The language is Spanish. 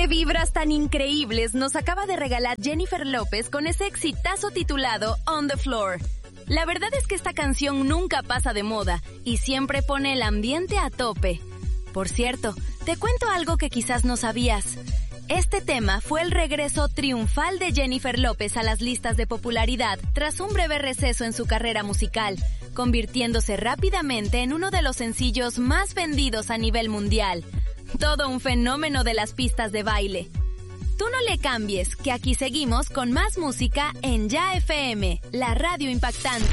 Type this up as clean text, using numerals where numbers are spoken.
¡Qué vibras tan increíbles nos acaba de regalar Jennifer López con ese exitazo titulado On the Floor! La verdad es que esta canción nunca pasa de moda y siempre pone el ambiente a tope. Por cierto, te cuento algo que quizás no sabías. Este tema fue el regreso triunfal de Jennifer López a las listas de popularidad tras un breve receso en su carrera musical, convirtiéndose rápidamente en uno de los sencillos más vendidos a nivel mundial. Todo un fenómeno de las pistas de baile. Tú no le cambies, que aquí seguimos con más música en Ya FM, la radio impactante.